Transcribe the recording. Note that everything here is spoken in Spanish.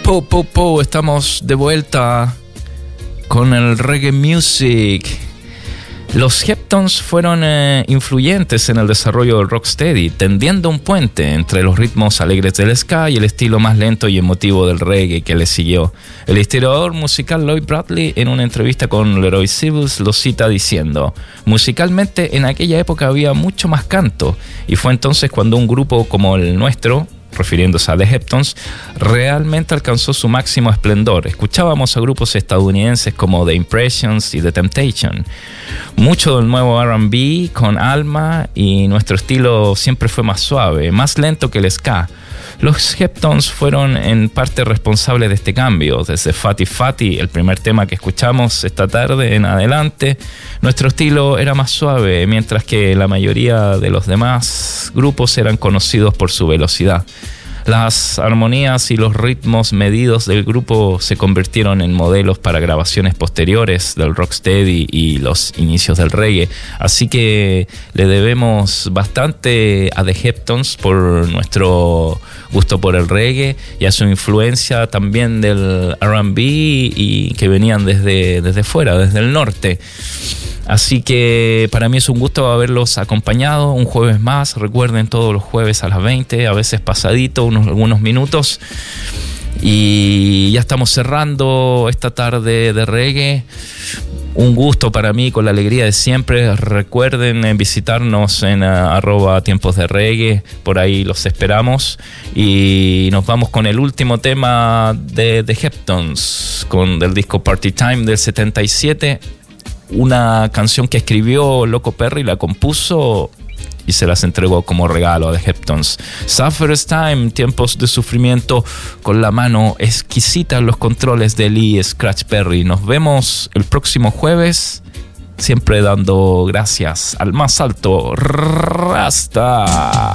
Estamos de vuelta con el reggae music. Los Heptones fueron influyentes en el desarrollo del rocksteady, tendiendo un puente entre los ritmos alegres del ska y el estilo más lento y emotivo del reggae que le siguió. El historiador musical Lloyd Bradley, en una entrevista con Leroy Sibbles, lo cita diciendo: musicalmente en aquella época había mucho más canto, y fue entonces cuando un grupo como el nuestro, refiriéndose a The Heptones, realmente alcanzó su máximo esplendor. Escuchábamos a grupos estadounidenses como The Impressions y The Temptation. Mucho del nuevo R&B con alma, y nuestro estilo siempre fue más suave, más lento que el ska. Los Heptones fueron en parte responsables de este cambio. Desde Fatty Fatty, el primer tema que escuchamos esta tarde en adelante, nuestro estilo era más suave, mientras que la mayoría de los demás grupos eran conocidos por su velocidad. Las armonías y los ritmos medidos del grupo se convirtieron en modelos para grabaciones posteriores del rocksteady y los inicios del reggae. Así que le debemos bastante a The Heptones por nuestro gusto por el reggae y a su influencia también del R&B, y que venían desde fuera, desde el norte. Así que para mí es un gusto haberlos acompañado un jueves más. Recuerden, todos los jueves a las 20, a veces pasadito, algunos minutos. Y ya estamos cerrando esta tarde de reggae. Un gusto para mí, con la alegría de siempre. Recuerden visitarnos en @tiempos de reggae. Por ahí los esperamos. Y nos vamos con el último tema de The Heptones, del disco Party Time del 77. Una canción que escribió Loco Perry, la compuso y se las entregó como regalo a The Heptones. Sufferer's Time, tiempos de sufrimiento, con la mano exquisita en los controles de Lee Scratch Perry. Nos vemos el próximo jueves, siempre dando gracias al más alto Rasta.